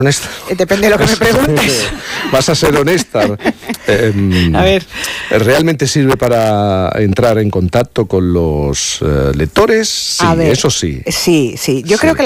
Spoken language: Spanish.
Honesta. Depende de lo que me preguntes. Vas a ser honesta. A ver. ¿Realmente sirve para entrar en contacto con los lectores? Sí, A ver, eso sí. Sí. Yo Sí. creo que